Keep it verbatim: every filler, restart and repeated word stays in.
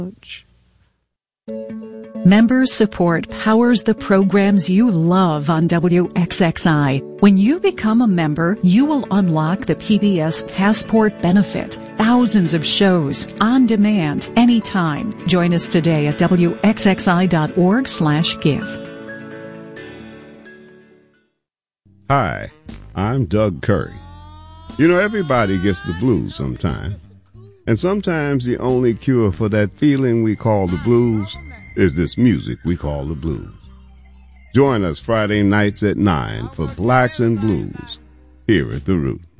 Member support powers the programs you love on W X X I. When you become a member, you will unlock the P B S Passport benefit. Thousands of shows, on demand, anytime. Join us today at W X X I dot org slash give. Hi, I'm Doug Curry. You know, everybody gets the blues sometime. And sometimes the only cure for that feeling we call the blues is this music we call the blues. Join us Friday nights at nine for Blacks and Blues here at The Root.